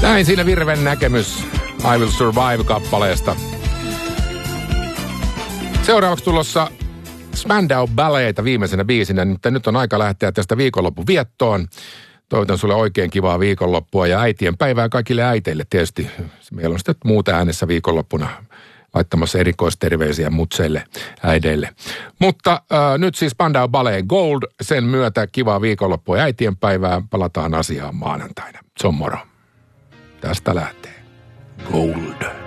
Näin siinä Virven näkemys I Will Survive-kappaleesta. Seuraavaksi tulossa Spandau Balletita viimeisenä biisinä. Nyt on aika lähteä tästä viikonlopun viettoon. Toivotan sulle oikein kivaa viikonloppua ja äitien päivää kaikille äiteille tietysti. Meillä on sitten muuta äänessä viikonloppuna laittamassa erikoisterveisiä mutseille, äideille. Mutta nyt siis Spandau Ballet Gold. Sen myötä kivaa viikonloppua ja äitien päivää. Palataan asiaan maanantaina. Se on moro. Tästä lähtee Gold.